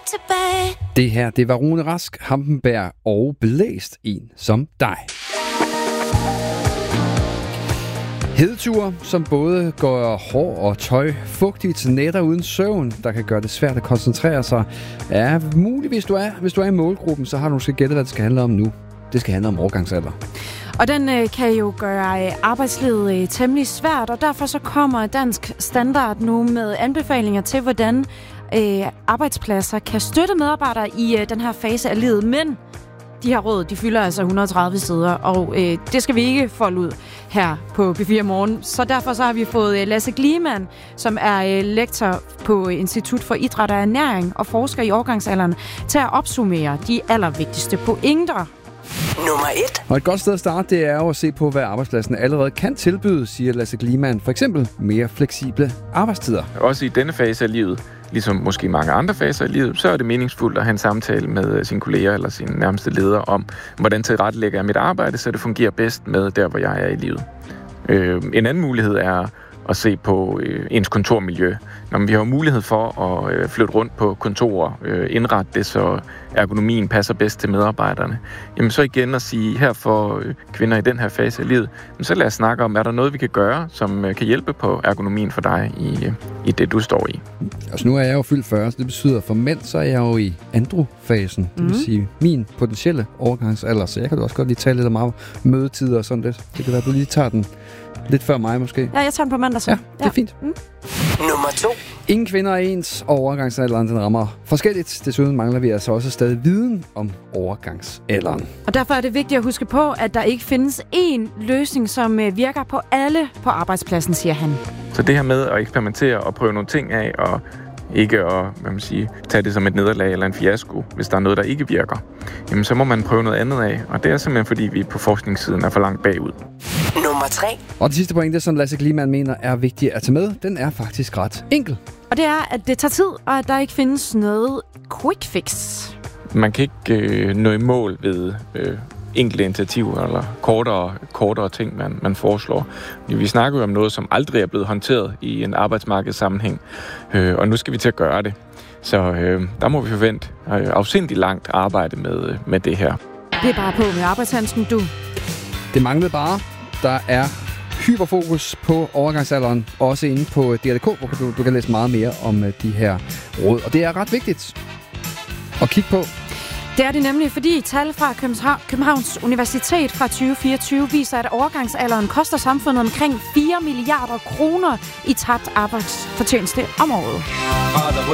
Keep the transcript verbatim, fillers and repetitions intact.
tilbage. Det her, det var Rune Rask, Hampenberg og Blæst en som dig. Hedeture, som både gør hår og tøj fugtigt, nætter uden søvn, der kan gøre det svært at koncentrere sig, er muligt, hvis du er, hvis du er i målgruppen, så har du måske gættet, hvad det skal handle om nu. Det skal handle om overgangsalder. Og den øh, kan jo gøre øh, arbejdslivet øh, temmelig svært, og derfor så kommer Dansk Standard nu med anbefalinger til, hvordan øh, arbejdspladser kan støtte medarbejdere i øh, den her fase af livet. Men de her råd, de fylder altså et hundrede og tredive sider, og øh, det skal vi ikke folde ud her på B fire Morgen. Så derfor så har vi fået øh, Lasse Gliemann, som er øh, lektor på Institut for Idræt og Ernæring og forsker i overgangsalderen, til at opsummere de allervigtigste pointer. Nummer et. Og et godt sted at starte, det er jo at se på, hvad arbejdspladsen allerede kan tilbyde, siger Lasse Gliemann. For eksempel mere fleksible arbejdstider. Også i denne fase af livet, ligesom måske mange andre faser af livet, så er det meningsfuldt at have en samtale med sine kolleger eller sine nærmeste ledere om, hvordan tilrettelægger jeg mit arbejde, så det fungerer bedst med der, hvor jeg er i livet. Øh, en anden mulighed er at se på øh, ens kontormiljø. Når vi har mulighed for at øh, flytte rundt på kontorer, øh, indrette det, så ergonomien passer bedst til medarbejderne, jamen så igen at sige her for øh, kvinder i den her fase af livet, så lad os snakke om, er der noget, vi kan gøre, som øh, kan hjælpe på ergonomien for dig i, øh, i det, du står i. Altså nu er jeg jo fyldt fyrre, så det betyder, for mænd, så er jeg jo i androfasen. Det Mm. vil sige min potentielle overgangsalder, så jeg kan da også godt lige tale lidt om mødetider og sådan lidt. Det kan være, at du lige tager den lidt før mig måske. Ja, jeg tager den på mandag så. Ja, det er fint. Mm. Nummer to. Ingen kvinder er ens, og overgangsalderen den rammer forskelligt. Desuden mangler vi altså også stadig viden om overgangsalderen. Og derfor er det vigtigt at huske på, at der ikke findes én løsning, som øh, virker på alle på arbejdspladsen, siger han. Så det her med at eksperimentere og prøve nogle ting af, og ikke at hvad man siger, tage det som et nederlag eller en fiasko, hvis der er noget, der ikke virker, jamen så må man prøve noget andet af. Og det er simpelthen, fordi vi på forskningssiden er for langt bagud. Nummer tre. Og det sidste pointe, som Lasse Gliemann mener er vigtigt at tage med, den er faktisk ret enkel. Og det er, at det tager tid, og at der ikke findes noget quick fix. Man kan ikke øh, nå i mål ved øh, enkelte initiativer eller kortere, kortere ting, man, man foreslår. Vi snakker jo om noget, som aldrig er blevet håndteret i en arbejdsmarkedssammenhæng, øh, og nu skal vi til at gøre det. Så øh, der må vi forvente øh, afsindigt langt arbejde med, med det her. Det er bare på med arbejdshandsken, du. Det manglede bare. Der er hyperfokus på overgangsalderen, også inde på D R K, hvor du, du kan læse meget mere om uh, de her råd. Og det er ret vigtigt at kigge på. Det er det nemlig, fordi tal fra Københavns Universitet fra tyve fireogtyve viser, at overgangsalderen koster samfundet omkring fire milliarder kroner i tabt arbejdsfortjeneste om året.